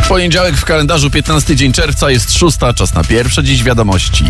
Poniedziałek w kalendarzu, 15 dzień czerwca, jest 6, czas na pierwsze dziś wiadomości.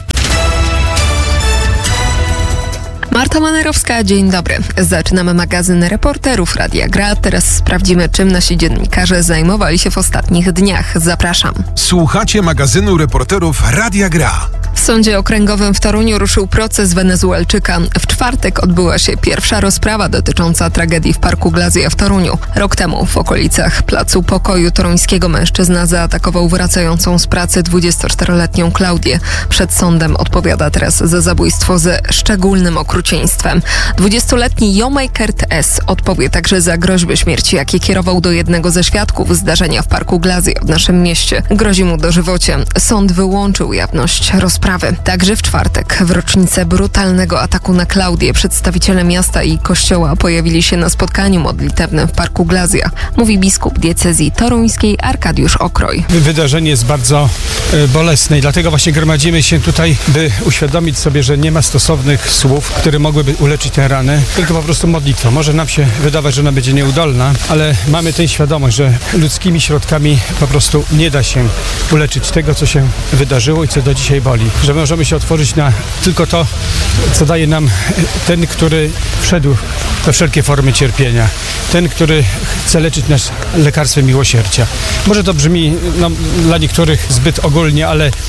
Marta Manerowska, dzień dobry. Zaczynamy magazyn Reporterów Radia Gra. Teraz sprawdzimy, czym nasi dziennikarze zajmowali się w ostatnich dniach. Zapraszam. Słuchacie magazynu Reporterów Radia Gra. W Sądzie Okręgowym w Toruniu ruszył proces Wenezuelczyka. W czwartek odbyła się pierwsza rozprawa dotycząca tragedii w Parku Glasja w Toruniu. Rok temu w okolicach Placu Pokoju toruńskiego mężczyzna zaatakował wracającą z pracy 24-letnią Klaudię. Przed sądem odpowiada teraz za zabójstwo ze szczególnym okrucieństwem. 20-letni Jomaj Kert S. odpowie także za groźby śmierci, jakie kierował do jednego ze świadków zdarzenia w Parku Glasja w naszym mieście. Grozi mu dożywocie. Sąd wyłączył jawność rozprawy. Także w czwartek, w rocznicę brutalnego ataku na Klaudię, przedstawiciele miasta i kościoła pojawili się na spotkaniu modlitewnym w Parku Glasja, mówi biskup diecezji toruńskiej Arkadiusz Okroj. Wydarzenie jest bardzo bolesne i dlatego właśnie gromadzimy się tutaj, by uświadomić sobie, że nie ma stosownych słów, które mogłyby uleczyć tę ranę, tylko po prostu modlitwa. Może nam się wydawać, że ona będzie nieudolna, ale mamy tę świadomość, że ludzkimi środkami po prostu nie da się uleczyć tego, co się wydarzyło i co do dzisiaj boli. Że możemy się otworzyć na tylko to, co daje nam ten, który wszedł we wszelkie formy cierpienia. Ten, który chce leczyć nas lekarstwem miłosierdzia. Może to brzmi dla niektórych zbyt ogólnie,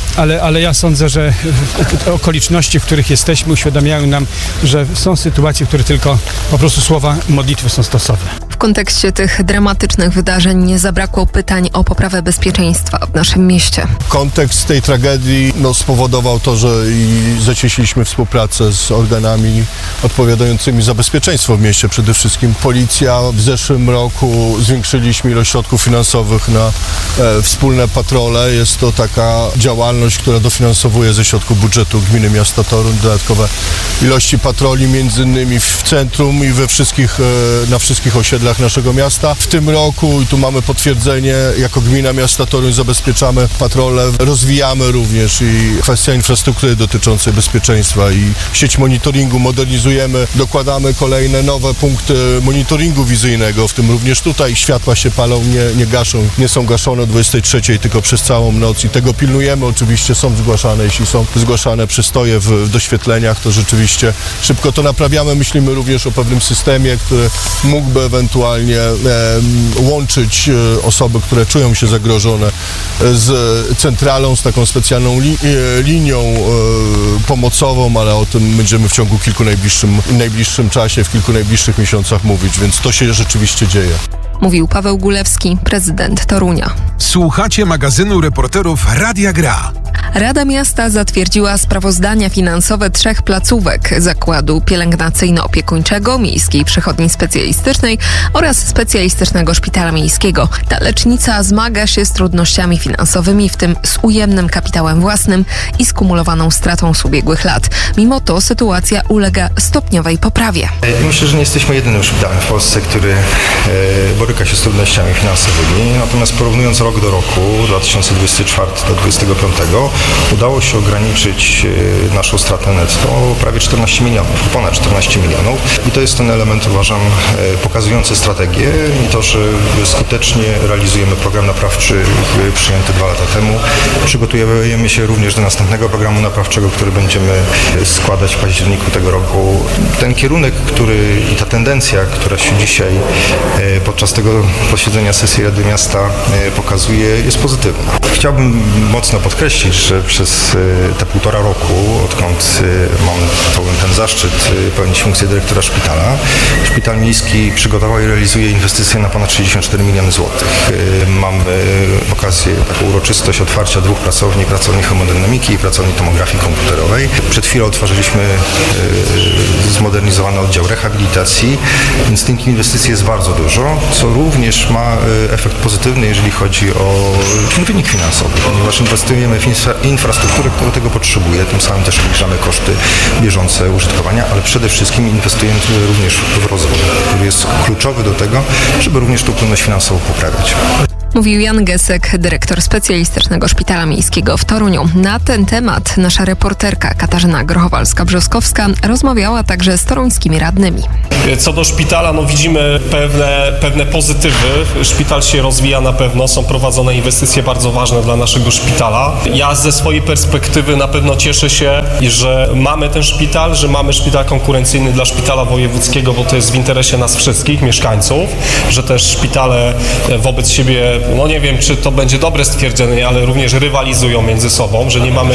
ale ja sądzę, że okoliczności, w których jesteśmy, uświadamiają nam, że są sytuacje, w których tylko po prostu słowa modlitwy są stosowne. W kontekście tych dramatycznych wydarzeń nie zabrakło pytań o poprawę bezpieczeństwa w naszym mieście. Kontekst tej tragedii spowodował to, że zacieśniliśmy współpracę z organami odpowiadającymi za bezpieczeństwo w mieście. Przede wszystkim policja. W zeszłym roku zwiększyliśmy ilość środków finansowych na wspólne patrole. Jest to taka działalność, która dofinansowuje ze środków budżetu gminy miasta Toruń dodatkowe ilości patroli, między innymi w centrum i na wszystkich osiedlach naszego miasta. W tym roku, i tu mamy potwierdzenie, jako gmina miasta Toruń zabezpieczamy patrole, rozwijamy również i kwestia infrastruktury dotyczącej bezpieczeństwa i sieć monitoringu modernizujemy, dokładamy kolejne nowe punkty monitoringu wizyjnego, w tym również tutaj światła się palą, nie gaszą, nie są gaszone o 23, tylko przez całą noc i tego pilnujemy. Oczywiście są zgłaszane, jeśli są zgłaszane przystoje w doświetleniach, to rzeczywiście szybko to naprawiamy. Myślimy również o pewnym systemie, który mógłby ewentualnie łączyć osoby, które czują się zagrożone z centralą, z taką specjalną linią pomocową, ale o tym będziemy w ciągu najbliższym czasie, w kilku najbliższych miesiącach mówić, więc to się rzeczywiście dzieje. Mówił Paweł Gulewski, prezydent Torunia. Słuchacie magazynu Reporterów Radia Gra. Rada Miasta zatwierdziła sprawozdania finansowe 3 placówek: Zakładu Pielęgnacyjno-Opiekuńczego, Miejskiej Przychodni Specjalistycznej oraz Specjalistycznego Szpitala Miejskiego. Ta lecznica zmaga się z trudnościami finansowymi, w tym z ujemnym kapitałem własnym i skumulowaną stratą z ubiegłych lat. Mimo to sytuacja ulega stopniowej poprawie. Myślę, że nie jesteśmy jedynym szpitalem w Polsce, który boryka się z trudnościami finansowymi. Natomiast porównując rok do roku, 2024 do 2025, udało się ograniczyć naszą stratę netto o prawie 14 milionów, ponad 14 milionów. I to jest ten element, uważam, pokazujący strategię i to, że skutecznie realizujemy program naprawczy przyjęty 2 lata temu. Przygotujemy się również do następnego programu naprawczego, który będziemy składać w październiku tego roku. Ten kierunek, i ta tendencja, która się dzisiaj podczas tego posiedzenia sesji Rady Miasta pokazuje, jest pozytywna. Chciałbym mocno podkreślić, że przez te 1,5 roku, odkąd mam ten zaszczyt pełnić funkcję dyrektora szpitala, Szpital Miejski przygotował i realizuje inwestycje na ponad 64 miliony złotych. Mamy okazję, taką uroczystość otwarcia 2 pracowni hemodynamiki i pracowni tomografii komputerowej. Przed chwilą otworzyliśmy zmodernizowany oddział rehabilitacji, więc tych inwestycji jest bardzo dużo, co również ma efekt pozytywny, jeżeli chodzi o wynik finansowy, ponieważ inwestujemy w infrastrukturę, która tego potrzebuje, tym samym też obniżamy koszty bieżące użytkowania, ale przede wszystkim inwestujemy również w rozwój, który jest kluczowy do tego, żeby również tą płynność finansową poprawiać. Mówił Jan Gesek, dyrektor Specjalistycznego Szpitala Miejskiego w Toruniu. Na ten temat nasza reporterka Katarzyna Grochowalska-Brzostkowska rozmawiała także z toruńskimi radnymi. Co do szpitala, widzimy pewne pozytywy. Szpital się rozwija na pewno, są prowadzone inwestycje bardzo ważne dla naszego szpitala. Ja ze swojej perspektywy na pewno cieszę się, że mamy ten szpital, że mamy szpital konkurencyjny dla szpitala wojewódzkiego, bo to jest w interesie nas wszystkich, mieszkańców, że też szpitale wobec siebie, nie wiem, czy to będzie dobre stwierdzenie, ale również rywalizują między sobą, że nie mamy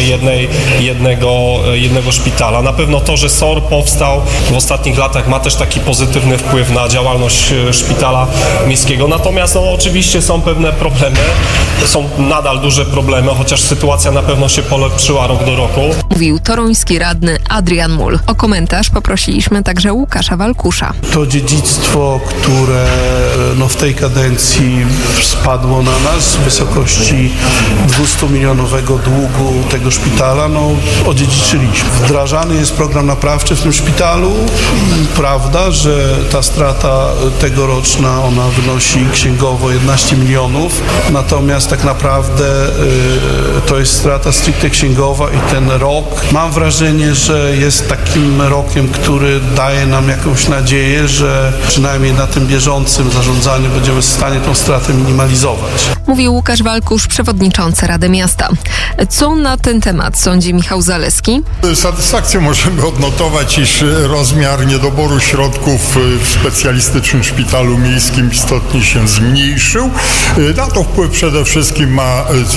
jednego szpitala. Na pewno to, że SOR powstał w ostatnich latach, ma też taki pozytywny wpływ na działalność szpitala miejskiego. Natomiast oczywiście są pewne problemy, są nadal duże problemy, chociaż sytuacja na pewno się polepszyła rok do roku. Mówił toruński radny Adrian Mul. O komentarz poprosiliśmy także Łukasza Walkusza. To dziedzictwo, które w tej kadencji spadło na nas w wysokości 200-milionowego długu tego szpitala, odziedziczyliśmy. Wdrażany jest program naprawczy w tym szpitalu. Prawda, że ta strata tegoroczna, ona wynosi księgowo 11 milionów, natomiast tak naprawdę to jest strata stricte księgowa i ten rok, mam wrażenie, że jest takim rokiem, który daje nam jakąś nadzieję, że przynajmniej na tym bieżącym zarządzaniu będziemy w stanie tą stratę minimalizować. Mówił Łukasz Walkusz, przewodniczący Rady Miasta. Co na ten temat sądzi Michał Zaleski? Z satysfakcją możemy odnotować, iż rozmiar niedoboru środków w specjalistycznym szpitalu miejskim istotnie się zmniejszył. Na to wpływ przede wszystkim mają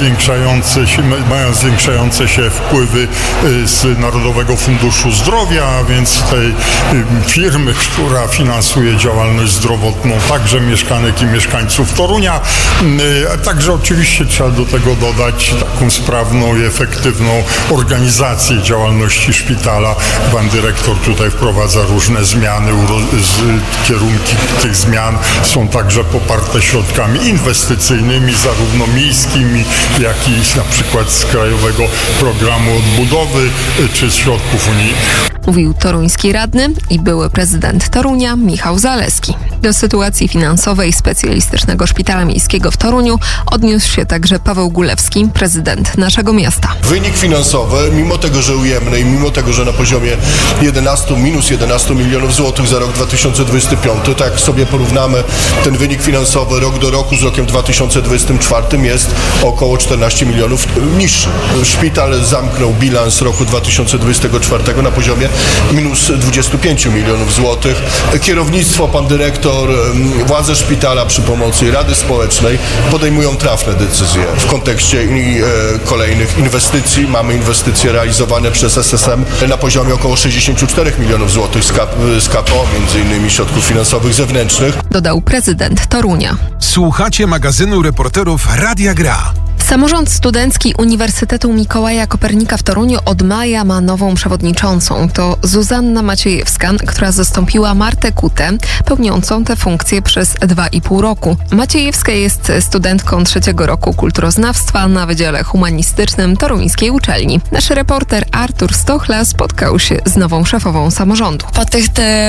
zwiększające się wpływy z Narodowego Funduszu Zdrowia, a więc tej firmy, która finansuje działalność zdrowotną także mieszkanek i mieszkańców Torunia. Także oczywiście trzeba do tego dodać taką sprawną i efektywną organizację działalności szpitala. Pan dyrektor tutaj wprowadza różne zmiany, kierunki tych zmian są także poparte środkami inwestycyjnymi, zarówno miejskimi, jak i na przykład z Krajowego Programu Odbudowy czy z środków unijnych. Mówił toruński radny i były prezydent Torunia Michał Zaleski. Do sytuacji finansowej Specjalistycznego Szpitala Miejskiego w Toruniu odniósł się także Paweł Gulewski, prezydent naszego miasta. Wynik finansowy, mimo tego, że ujemny i mimo tego, że na poziomie minus 11 milionów złotych za rok 2025, tak jak sobie porównamy ten wynik finansowy rok do roku z rokiem 2024, jest około 14 milionów niższy. Szpital zamknął bilans roku 2024 na poziomie minus 25 milionów złotych. Kierownictwo, pan dyrektor, władze szpitala przy pomocy Rady Społecznej podejmują trafne decyzje w kontekście kolejnych inwestycji. Mamy inwestycje realizowane przez SSM na poziomie około 64 milionów złotych z KPO, między innymi środków finansowych zewnętrznych. Dodał prezydent Torunia. Słuchacie magazynu reporterów Radia Gra. Samorząd Studencki Uniwersytetu Mikołaja Kopernika w Toruniu od maja ma nową przewodniczącą. To Zuzanna Maciejewska, która zastąpiła Martę Kutę, pełniącą tę funkcję przez 2,5 roku. Maciejewska jest studentką 3. roku kulturoznawstwa na Wydziale Humanistycznym Toruńskiej Uczelni. Nasz reporter Artur Stochla spotkał się z nową szefową samorządu. Po tych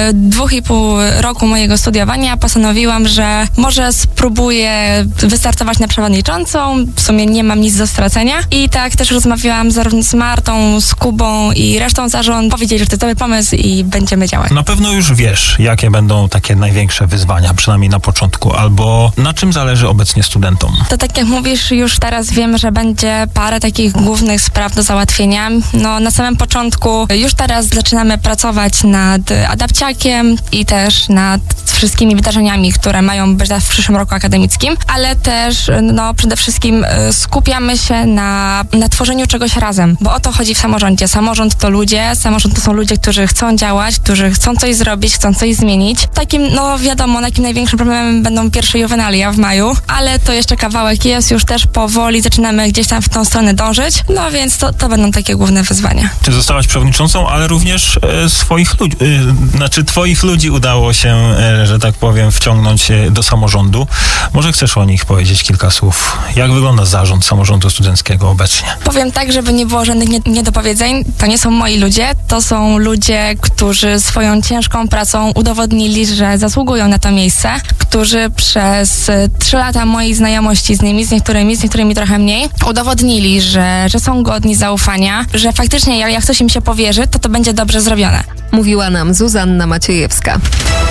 2,5 roku mojego studiowania postanowiłam, że może spróbuję wystartować na przewodniczącą. W sumie nie mam nic do stracenia. I tak też rozmawiałam zarówno z Martą, z Kubą i resztą zarządu. Powiedzieli, że to jest dobry pomysł i będziemy działać. Na pewno już wiesz, jakie będą takie największe wyzwania, przynajmniej na początku, albo na czym zależy obecnie studentom. To tak jak mówisz, już teraz wiem, że będzie parę takich głównych spraw do załatwienia. Na samym początku już teraz zaczynamy pracować nad adapciakiem i też nad wszystkimi wydarzeniami, które mają być w przyszłym roku akademickim, ale też przede wszystkim skupiamy się na tworzeniu czegoś razem, bo o to chodzi w samorządzie. Samorząd to ludzie, samorząd to są ludzie, którzy chcą działać, którzy chcą coś zrobić, chcą coś zmienić. Takim, wiadomo, takim największym problemem będą pierwsze juwenalia w maju, ale to jeszcze kawałek jest, już też powoli zaczynamy gdzieś tam w tą stronę dążyć, więc to będą takie główne wyzwania. Ty zostałaś przewodniczącą, ale również twoich ludzi udało się, że tak powiem, wciągnąć do samorządu. Może chcesz o nich powiedzieć kilka słów? Jak wygląda zarząd samorządu studenckiego obecnie? Powiem tak, żeby nie było żadnych niedopowiedzeń. To nie są moi ludzie, to są ludzie, którzy swoją ciężką pracą udowodnili, że zasługują na to miejsce, którzy przez 3 lata mojej znajomości z nimi, z niektórymi trochę mniej, udowodnili, że są godni zaufania, że faktycznie jak coś im się powierzy, to będzie dobrze zrobione. Mówiła nam Zuzanna Maciejewska.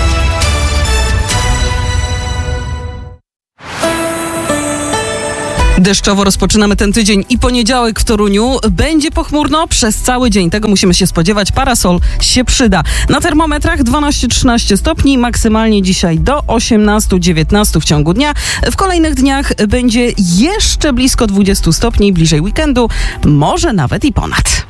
Deszczowo rozpoczynamy ten tydzień i poniedziałek w Toruniu będzie pochmurno przez cały dzień. Tego musimy się spodziewać. Parasol się przyda. Na termometrach 12-13 stopni, maksymalnie dzisiaj do 18-19 w ciągu dnia. W kolejnych dniach będzie jeszcze blisko 20 stopni, bliżej weekendu, może nawet i ponad.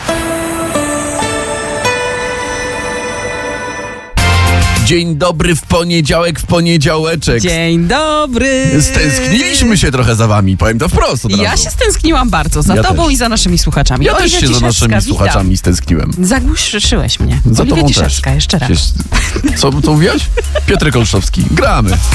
Dzień dobry w poniedziałeczek. Dzień dobry. Stęskniliśmy się trochę za wami, powiem to wprost od razu. Ja się stęskniłam bardzo za tobą i za naszymi słuchaczami. Ja też się za naszymi słuchaczami stęskniłem. Zagłuszyłeś mnie. Za tobą też. Jeszcze raz. Co mówiłeś? Piotrek Olszowski. Gramy.